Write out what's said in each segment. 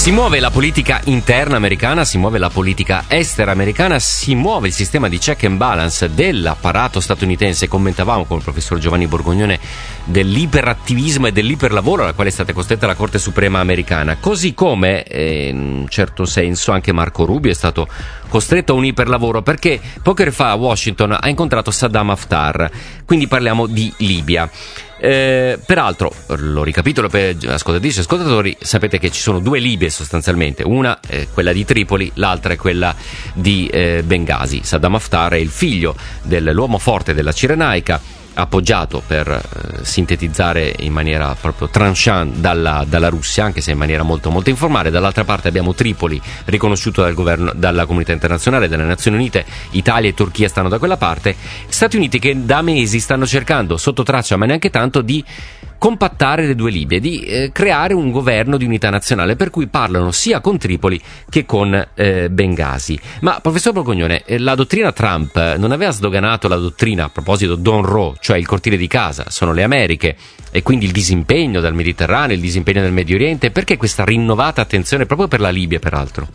Si muove la politica interna americana, si muove la politica estera americana, si muove il sistema di check and balance dell'apparato statunitense. Commentavamo con il professor Giovanni Borgognone dell'iperattivismo e dell'iperlavoro alla quale è stata costretta la Corte Suprema americana, così come in un certo senso anche Marco Rubio è stato costretto a un iperlavoro, perché poche ore fa a Washington ha incontrato Saddam Haftar, quindi parliamo di Libia. Peraltro, lo ricapitolo per ascoltatrici e ascoltatori, sapete che ci sono due Libie sostanzialmente, una è quella di Tripoli, l'altra è quella di Bengasi. Saddam Haftar è il figlio dell'uomo forte della Cirenaica, appoggiato, per sintetizzare in maniera proprio tranchant, dalla Russia, anche se in maniera molto molto informale. Dall'altra parte abbiamo Tripoli, riconosciuto dal governo, dalla comunità internazionale, dalle Nazioni Unite. Italia e Turchia stanno da quella parte, Stati Uniti che da mesi stanno cercando, sotto traccia ma neanche tanto, di compattare le due Libie, di creare un governo di unità nazionale, per cui parlano sia con Tripoli che con Bengasi. Ma professor Borgognone, la dottrina Trump non aveva sdoganato la dottrina, a proposito, Don Roe, cioè il cortile di casa sono le Americhe, e quindi il disimpegno dal Mediterraneo, il disimpegno dal Medio Oriente? Perché questa rinnovata attenzione proprio per la Libia, peraltro?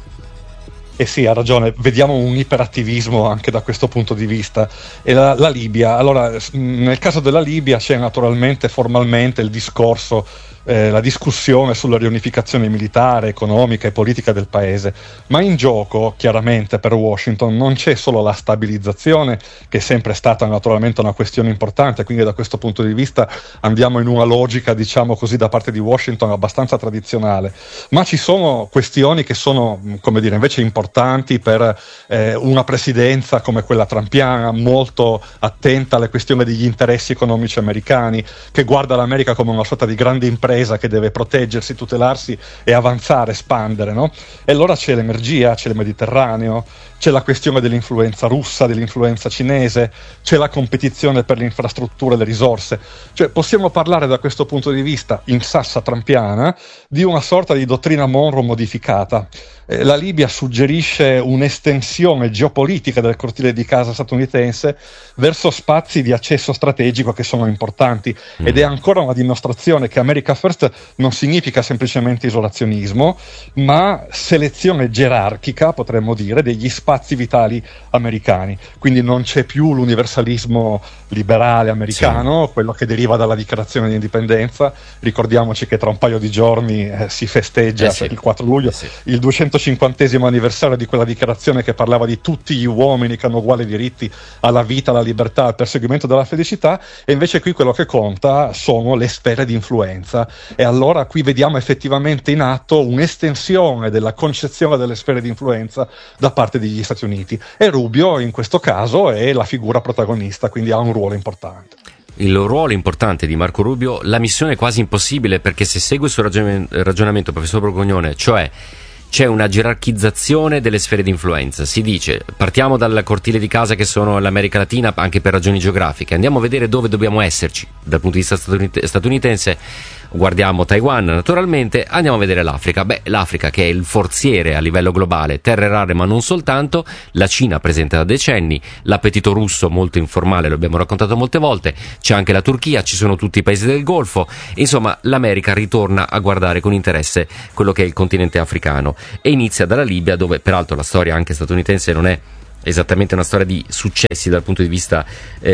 Eh sì, ha ragione, vediamo un iperattivismo anche da questo punto di vista. E la Libia, allora, nel caso della Libia c'è naturalmente formalmente il discorso, la discussione sulla riunificazione militare, economica e politica del paese, ma in gioco chiaramente per Washington non c'è solo la stabilizzazione, che è sempre stata naturalmente una questione importante, quindi da questo punto di vista andiamo in una logica, diciamo così, da parte di Washington abbastanza tradizionale, ma ci sono questioni che sono, come dire, invece importanti per una presidenza come quella trumpiana, molto attenta alle questioni degli interessi economici americani, che guarda l'America come una sorta di grande impresa che deve proteggersi, tutelarsi e avanzare, espandere, no? E allora c'è l'energia, c'è il Mediterraneo, c'è la questione dell'influenza russa, dell'influenza cinese, c'è la competizione per le infrastrutture e le risorse. Cioè possiamo parlare da questo punto di vista, in sassa trumpiana, di una sorta di dottrina Monroe modificata. La Libia suggerisce un'estensione geopolitica del cortile di casa statunitense verso spazi di accesso strategico che sono importanti, ed è ancora una dimostrazione che America First non significa semplicemente isolazionismo, ma selezione gerarchica, potremmo dire, degli spazi vitali americani. Quindi non c'è più l'universalismo liberale americano, sì, quello che deriva dalla dichiarazione di indipendenza. Ricordiamoci che tra un paio di giorni si festeggia, sì, il 4 luglio, sì, il 250° anniversario di quella dichiarazione che parlava di tutti gli uomini che hanno uguali diritti alla vita, alla libertà, al perseguimento della felicità, e invece qui quello che conta sono le sfere di influenza. E allora qui vediamo effettivamente in atto un'estensione della concezione delle sfere di influenza da parte degli Stati Uniti, e Rubio in questo caso è la figura protagonista, quindi ha un ruolo importante. Il ruolo importante di Marco Rubio, la missione quasi impossibile, perché se segue il suo ragionamento, professor Borgognone, cioè c'è una gerarchizzazione delle sfere di influenza. Si dice, partiamo dal cortile di casa che sono l'America Latina, anche per ragioni geografiche, andiamo a vedere dove dobbiamo esserci dal punto di vista statunitense, guardiamo Taiwan naturalmente, andiamo a vedere l'Africa. L'Africa che è il forziere a livello globale, terre rare ma non soltanto, la Cina presente da decenni, l'appetito russo molto informale, lo abbiamo raccontato molte volte, c'è anche la Turchia, ci sono tutti i paesi del Golfo, insomma l'America ritorna a guardare con interesse quello che è il continente africano, e inizia dalla Libia, dove peraltro la storia anche statunitense non è esattamente una storia di successi dal punto di vista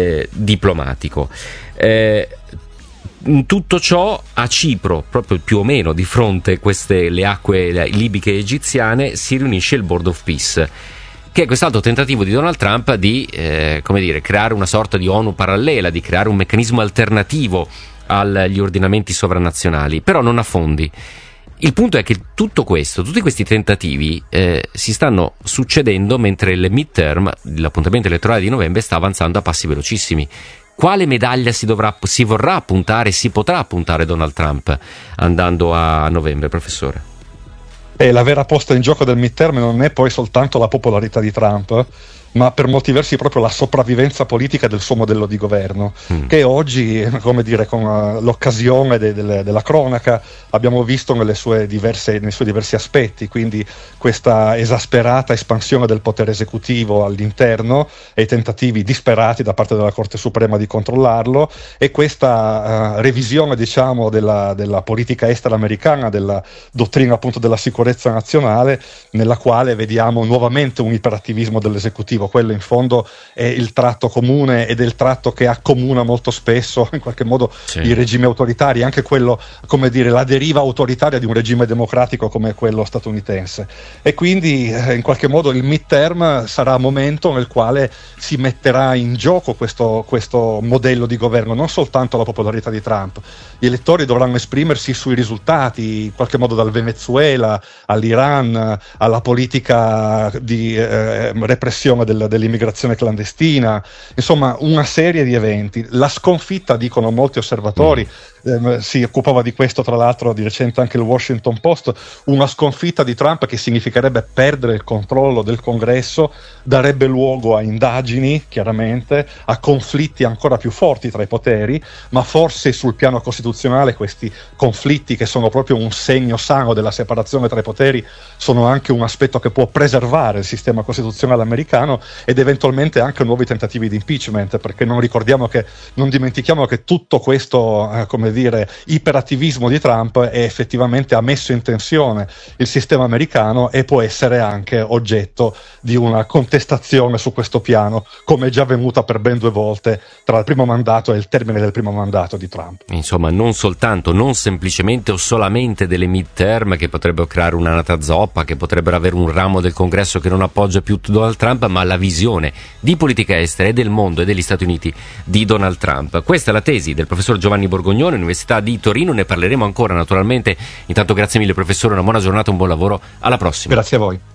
diplomatico. In tutto ciò, a Cipro, proprio più o meno di fronte a le acque libiche e egiziane, si riunisce il Board of Peace, che è quest'altro tentativo di Donald Trump di creare una sorta di ONU parallela, di creare un meccanismo alternativo agli ordinamenti sovranazionali, però non ha fondi. Il punto è che tutto questo, tutti questi tentativi si stanno succedendo mentre il midterm, l'appuntamento elettorale di novembre, sta avanzando a passi velocissimi. Quale medaglia si vorrà puntare, si potrà puntare Donald Trump andando a novembre, professore? La vera posta in gioco del midterm non è poi soltanto la popolarità di Trump, ma per molti versi proprio la sopravvivenza politica del suo modello di governo, che oggi, come dire, con l'occasione della cronaca abbiamo visto nei suoi diversi aspetti, quindi questa esasperata espansione del potere esecutivo all'interno e i tentativi disperati da parte della Corte Suprema di controllarlo, e questa revisione, diciamo, della politica estera americana, della dottrina appunto della sicurezza nazionale, nella quale vediamo nuovamente un iperattivismo dell'esecutivo. Quello in fondo è il tratto comune ed è il tratto che accomuna molto spesso in qualche modo i regimi autoritari, anche quello, come dire, la deriva autoritaria di un regime democratico come quello statunitense. E quindi in qualche modo il midterm sarà un momento nel quale si metterà in gioco questo modello di governo, non soltanto la popolarità di Trump. Gli elettori dovranno esprimersi sui risultati, in qualche modo dal Venezuela all'Iran, alla politica di repressione dell'immigrazione clandestina, insomma una serie di eventi. La sconfitta, dicono molti osservatori, si occupava di questo tra l'altro di recente anche il Washington Post, una sconfitta di Trump che significherebbe perdere il controllo del Congresso, darebbe luogo a indagini, chiaramente, a conflitti ancora più forti tra i poteri, ma forse sul piano costituzionale questi conflitti, che sono proprio un segno sano della separazione tra i poteri, sono anche un aspetto che può preservare il sistema costituzionale americano, ed eventualmente anche nuovi tentativi di impeachment, perché non dimentichiamo che tutto questo come dire, iperattivismo di Trump effettivamente ha messo in tensione il sistema americano e può essere anche oggetto di una contestazione su questo piano, come è già avvenuta per ben 2 volte tra il primo mandato e il termine del primo mandato di Trump. Insomma, non semplicemente o solamente delle midterm che potrebbero creare un'anatra zoppa, che potrebbero avere un ramo del Congresso che non appoggia più Donald Trump, ma la visione di politica estera e del mondo e degli Stati Uniti di Donald Trump. Questa è la tesi del professor Giovanni Borgognone, Università di Torino. Ne parleremo ancora naturalmente. Intanto grazie mille professore, una buona giornata, un buon lavoro, alla prossima. Grazie a voi.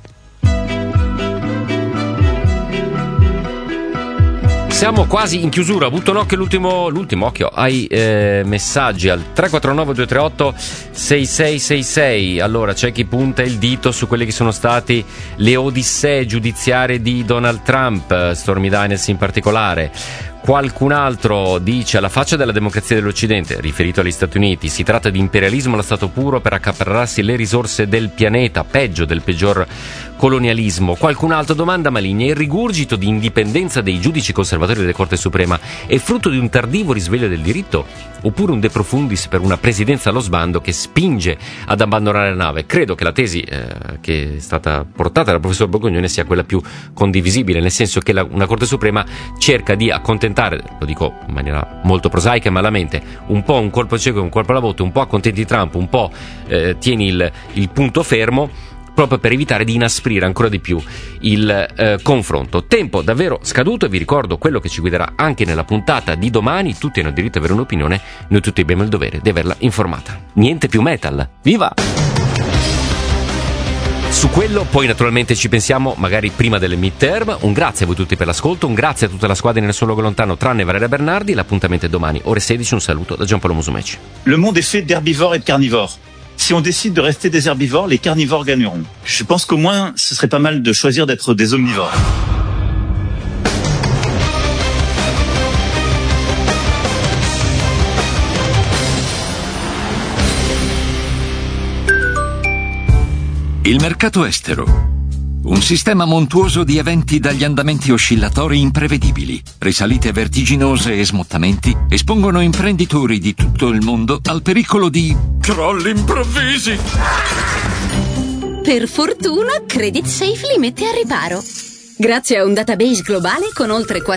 Siamo quasi in chiusura, butto un occhio l'ultimo occhio ai messaggi al 349 238 6666. Allora c'è chi punta il dito su quelle che sono state le odissee giudiziarie di Donald Trump, Stormy Daniels in particolare. Qualcun altro dice: alla faccia della democrazia dell'Occidente, riferito agli Stati Uniti, si tratta di imperialismo allo stato puro per accaparrarsi le risorse del pianeta, peggio del peggior colonialismo. Qualcun altro domanda maligna: il rigurgito di indipendenza dei giudici conservatori della Corte Suprema è frutto di un tardivo risveglio del diritto, oppure un de profundis per una presidenza allo sbando che spinge ad abbandonare la nave? Credo che la tesi che è stata portata dal professor Borgognone sia quella più condivisibile, nel senso che una Corte Suprema cerca di accontentare, lo dico in maniera molto prosaica e malamente, un po' un colpo cieco e un colpo alla botte, un po' accontenti Trump, un po' tieni il punto fermo, proprio per evitare di inasprire ancora di più il confronto. Tempo davvero scaduto, e vi ricordo quello che ci guiderà anche nella puntata di domani. Tutti hanno diritto ad avere un'opinione, noi tutti abbiamo il dovere di averla informata. Niente più metal, viva! Su quello poi naturalmente ci pensiamo magari prima delle midterm. Un grazie a voi tutti per l'ascolto, un grazie a tutta la squadra nel suo luogo lontano tranne Valeria Bernardi. L'appuntamento è domani ore 16, un saluto da Giampaolo Musumeci. Le monde est fait d'herbivores et de carnivores. Si on décide de rester des herbivores, les carnivores gagneront. Je pense qu'au moins ce serait pas mal de choisir d'être des omnivores. Il mercato estero. Un sistema montuoso di eventi dagli andamenti oscillatori imprevedibili, risalite vertiginose e smottamenti espongono imprenditori di tutto il mondo al pericolo di crolli improvvisi. Per fortuna, Credit Safe li mette a riparo. Grazie a un database globale con oltre